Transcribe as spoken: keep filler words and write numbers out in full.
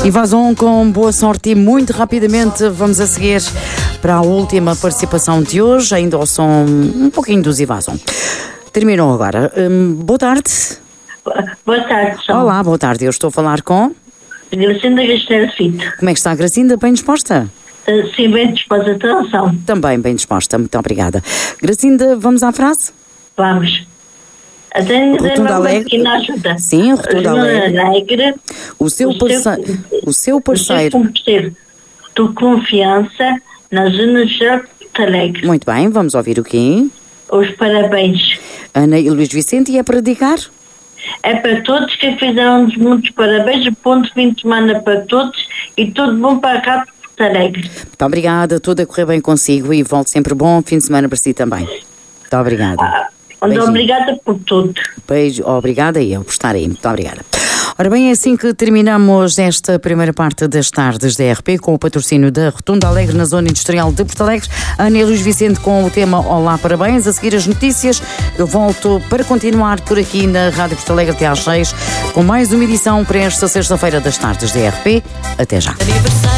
E Vazon com boa sorte e muito rapidamente vamos a seguir para a última participação de hoje, ainda ao som um pouquinho dos Ivazon. Terminou agora. Hum, boa tarde. Boa tarde, João. Olá, boa tarde. Eu estou a falar com... Gracinda Castelo Fito. Como é que está, Gracinda? Bem disposta? Uh, sim, bem disposta à atenção. Também bem disposta, muito obrigada. Gracinda, vamos à frase? Vamos. Até Rotunda Alegre. Ajuda. Sim, Rotunda Alegre. Alegre. O seu, o parceiro, seu, o seu parceiro. O seu parceiro de confiança na zona de Porto Alegre. Muito bem, vamos ouvir o quê? Os parabéns. Ana e Luís Vicente, e é para dedicar? É para todos que fizeram-nos muitos parabéns. Ponto fim de semana para todos e tudo bom para cá, Porto Alegre. Muito obrigada, tudo a correr bem consigo e volte sempre bom fim de semana para si também. Muito obrigada. Ah, muito obrigada por tudo. Beijo, obrigada e eu por estar aí. Muito obrigada. Ora bem, é assim que terminamos esta primeira parte das tardes da R P com o patrocínio da Rotunda Alegre na Zona Industrial de Porto Alegre. Ana e Luís Vicente com o tema Olá, parabéns. A seguir as notícias, eu volto para continuar por aqui na Rádio Porto Alegre até às seis com mais uma edição para esta sexta-feira das tardes da R P. Até já.